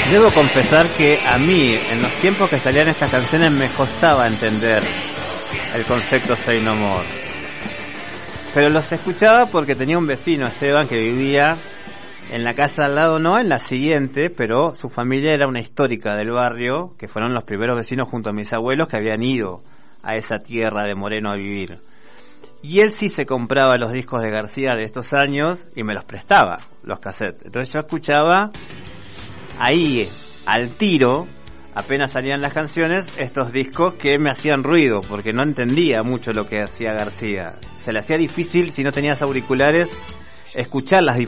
Debo confesar que a mí, en los tiempos que salían estas canciones, me costaba entender el concepto Say No More. Pero los escuchaba porque tenía un vecino, Esteban, que vivía en la casa al lado, no en la siguiente, pero su familia era una histórica del barrio, que fueron los primeros vecinos junto a mis abuelos que habían ido a esa tierra de Moreno a vivir. Y él sí se compraba los discos de García de estos años y me los prestaba, los cassettes. Entonces yo escuchaba ahí, al tiro, apenas salían las canciones, estos discos que me hacían ruido, porque no entendía mucho lo que hacía García. Se le hacía difícil, si no tenías auriculares, escuchar las